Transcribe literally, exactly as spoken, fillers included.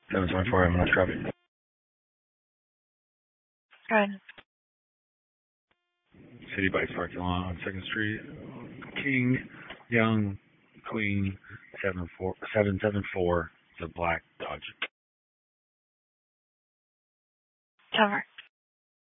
seven twenty-four, I'm not traffic. Good. City Bikes parking lot on second Street. King, Young, Queen, seven four seven seven four. It's a black Dodge. Cover.